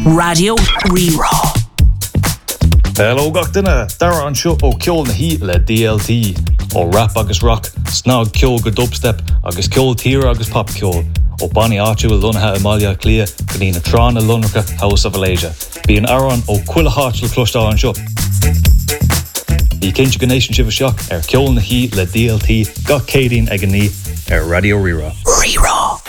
Radio Rerá. Hello gach duine, dara an seo ó ceol na hí le DLT, ó rap agus rock, snog ceol go dubstep, agus ceol tíre agus pop ceol, ó Bonnie áitiúil lunathe imália clia, go dtí na trán na lunracha House of Alasia. Bí an aran ó cuila háit le clostá an seo. Ní cinse go nation sibh seach ceol na hí le DLT, gach cédín ag an ní Radio Rerá. Rerá.